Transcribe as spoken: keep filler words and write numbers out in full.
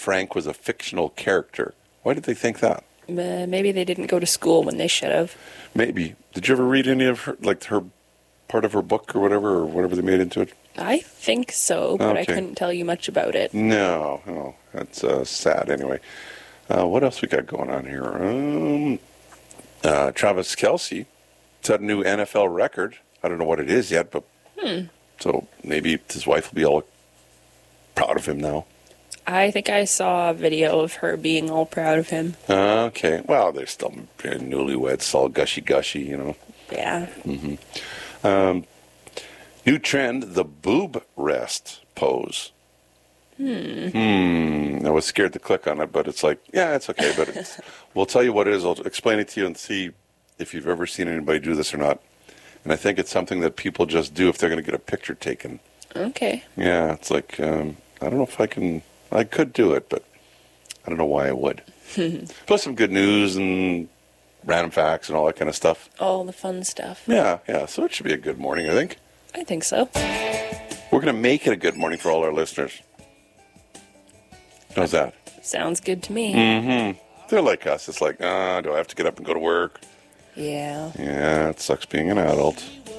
Frank was a fictional character. Why did they think that? Uh, maybe they didn't go to school when they should have. Maybe. Did you ever read any of her, like her part of her book or whatever, or whatever they made into it? I think so, but I Okay. couldn't tell you much about it. No, no, that's uh, sad. Anyway, uh, what else we got going on here? Um, uh, Travis Kelce set a new N F L record. I don't know what it is yet, but Hmm. so maybe his wife will be all proud of him now. I think I saw a video of her being all proud of him. Okay, well, they're still newlyweds, all gushy gushy, you know. Yeah. Mm-hmm. Um, new trend: the boob rest pose. Hmm. Hmm. I was scared to click on it, but it's like, yeah, it's okay. But it's, we'll tell you what it is. I'll explain it to you and see if you've ever seen anybody do this or not. And I think it's something that people just do if they're going to get a picture taken. Okay. Yeah, it's like, um, I don't know if I can, I could do it, but I don't know why I would. Plus some good news and random facts and all that kind of stuff. All the fun stuff. Yeah, yeah. So it should be a good morning, I think. I think so. We're going to make it a good morning for all our listeners. How's that? Sounds good to me. Mm-hmm. They're like us. It's like, ah, do I have to get up and go to work? Yeah. Yeah, it sucks being an adult.